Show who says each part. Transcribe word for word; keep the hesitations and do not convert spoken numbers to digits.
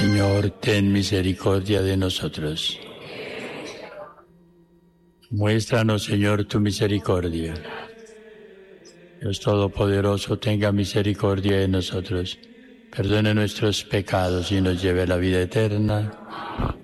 Speaker 1: Señor, ten misericordia de nosotros. Muéstranos, Señor, tu misericordia. Dios Todopoderoso, tenga misericordia de nosotros. Perdone nuestros pecados y nos lleve a la vida eterna.